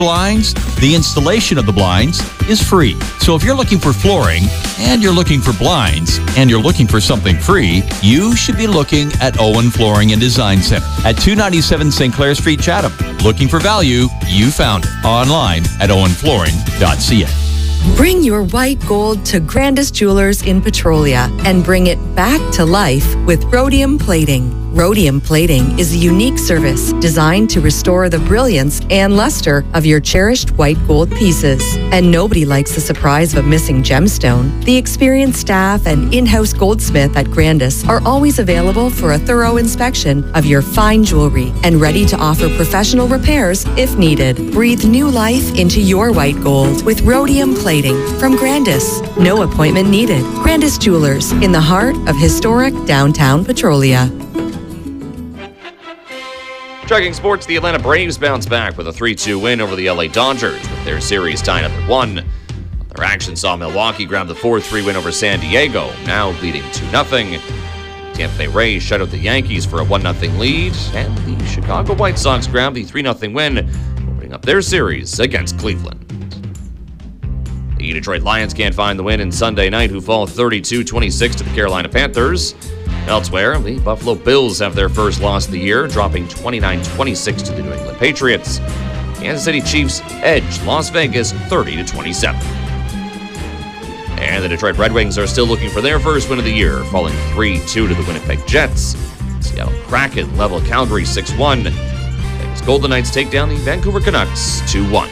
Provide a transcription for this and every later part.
blinds, the installation of the blinds is free. So if you're looking for flooring and you're looking for blinds and you're looking for something free, you should be looking at Owen Flooring and Design Center at 297 St. Clair Street, Chatham. Looking for value? You found it online at owenflooring.ca. Bring your white gold to Grandis Jewelers in Petrolia and bring it back to life with rhodium plating. Rhodium plating is a unique service designed to restore the brilliance and luster of your cherished white gold pieces. And nobody likes the surprise of a missing gemstone. The experienced staff and in-house goldsmith at Grandis are always available for a thorough inspection of your fine jewelry and ready to offer professional repairs if needed. Breathe new life into your white gold with rhodium plating from Grandis. No appointment needed. Grandis Jewelers in the heart of historic downtown Petrolia. Tracking sports, the Atlanta Braves bounce back with a 3-2 win over the LA Dodgers with their series tied up at 1. Their action saw Milwaukee grab the 4-3 win over San Diego, now leading 2-0. Tampa Bay Rays shut out the Yankees for a 1-0 lead, and the Chicago White Sox grabbed the 3-0 win, opening up their series against Cleveland. The Detroit Lions can't find the win in Sunday night, who fall 32-26 to the Carolina Panthers. Elsewhere, the Buffalo Bills have their first loss of the year, dropping 29-26 to the New England Patriots. Kansas City Chiefs edge Las Vegas 30-27. And the Detroit Red Wings are still looking for their first win of the year, falling 3-2 to the Winnipeg Jets. Seattle Kraken level Calgary 6-1. Vegas Golden Knights take down the Vancouver Canucks 2-1.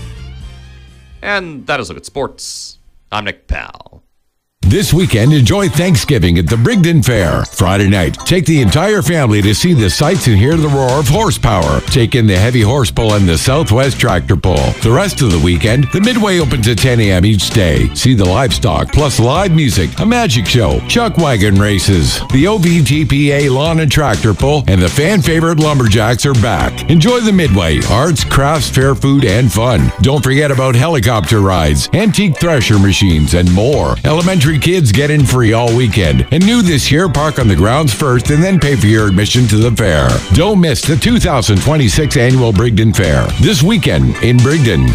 And that is a look at sports. I'm Nick Powell. This weekend, enjoy Thanksgiving at the Brigden Fair. Friday night, take the entire family to see the sights and hear the roar of horsepower. Take in the heavy horse pull and the Southwest tractor pull. The rest of the weekend, the Midway opens at 10 a.m. each day. See the livestock, plus live music, a magic show, chuck wagon races. The OVGPA lawn and tractor pull and the fan favorite lumberjacks are back. Enjoy the Midway, arts, crafts, fair food, and fun. Don't forget about helicopter rides, antique thresher machines, and more. Elementary kids get in free all weekend. And new this year, park on the grounds first and then pay for your admission to the fair. Don't miss the 2026 annual Brigden Fair this weekend in Brigden.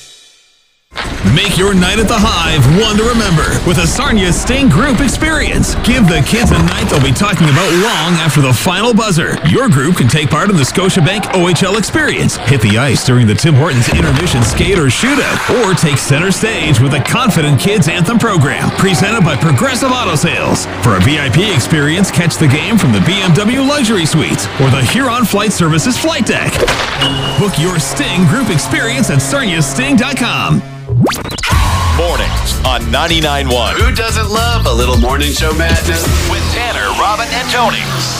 Make your night at the Hive one to remember with a Sarnia Sting Group experience. Give the kids a night they'll be talking about long after the final buzzer. Your group can take part in the Scotiabank OHL experience, hit the ice during the Tim Hortons intermission skate or shootout, or take center stage with the Confident Kids Anthem program, presented by Progressive Auto Sales. For a VIP experience, catch the game from the BMW Luxury Suites or the Huron Flight Services flight deck. Book your Sting Group experience at sarniasting.com. Mornings on 99.1. Who doesn't love a little morning show madness? With Tanner, Robin, and Tony.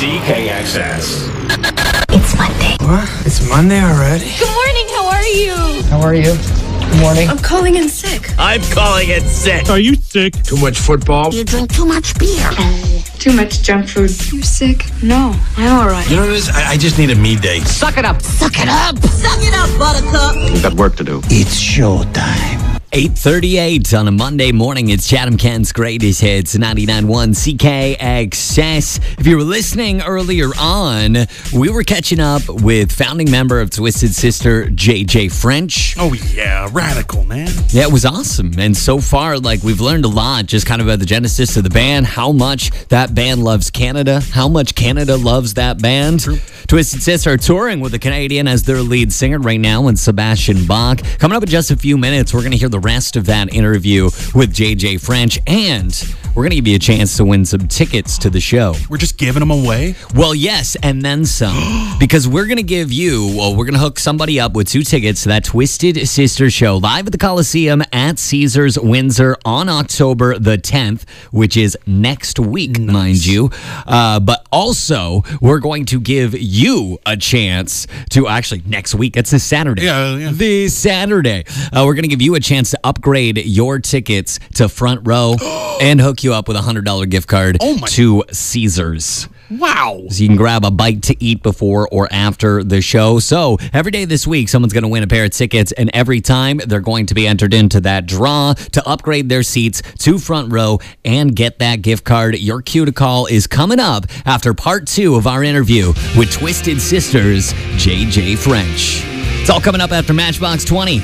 CKXS. It's Monday. What? It's Monday already? Good morning, how are you? How are you? Good morning. I'm calling in sick. I'm calling it sick. Are you sick? Too much football? You drink too much beer. Too much junk food. You sick? No, I'm all right. You know what it is? I just need a me day. Suck it up. Suck it up. Suck it up, buttercup. We've got work to do. It's showtime. 8:38 on a Monday morning. It's Chatham Kent's greatest hits, 99.1 CKXS. If you were listening earlier on, we were catching up with founding member of Twisted Sister, JJ French. Oh, yeah. Radical, man. Yeah, it was awesome. And so far, we've learned a lot just kind of about the genesis of the band, how much that band loves Canada, how much Canada loves that band. True. Twisted Sister are touring with a Canadian as their lead singer right now, and Sebastian Bach. Coming up in just a few minutes, we're going to hear the rest of that interview with JJ French, and we're going to give you a chance to win some tickets to the show. We're just giving them away? Well, yes, and then some. Because we're going to hook somebody up with 2 tickets to that Twisted Sister show live at the Coliseum at Caesars Windsor on October the 10th, which is next week, mind you. But also, we're going to give you a chance to actually next week. It's this Saturday. Yeah. This Saturday. We're going to give you a chance to upgrade your tickets to front row and hook you up with a $100 gift card to Caesars. Wow. So you can grab a bite to eat before or after the show. So every day this week, someone's going to win a pair of tickets, and every time they're going to be entered into that draw to upgrade their seats to front row and get that gift card. Your cue to call is coming up after part 2 of our interview with Twisted Sisters, JJ French. It's all coming up after Matchbox 20.